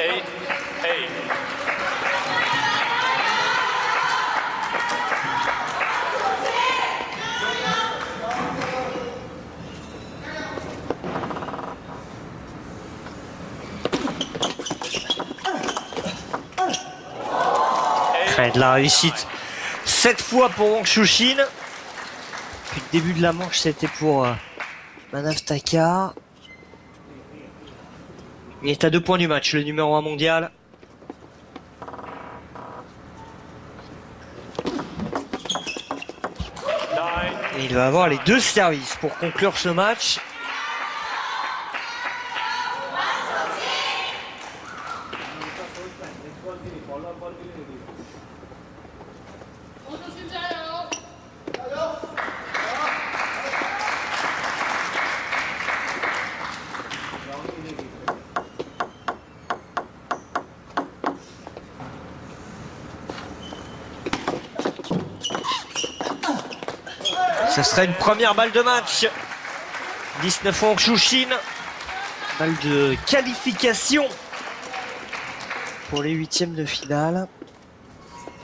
8-8. De la réussite 7 fois pour Wang Chushin. Depuis le début de la manche, c'était pour Manav Taka. Il est à 2 points du match, le numéro 1 mondial. Et il va avoir les 2 services pour conclure ce match. Ce serait une première balle de match. 19 Wang Chushin. Balle de qualification pour les 8e de finale.